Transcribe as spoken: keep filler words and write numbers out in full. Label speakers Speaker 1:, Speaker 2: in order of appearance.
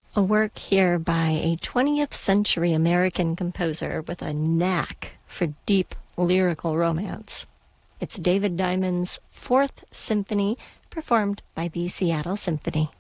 Speaker 1: A work here by a twentieth century American composer with a knack for deep lyrical romance. It's David Diamond's Fourth Symphony, performed by the Seattle Symphony.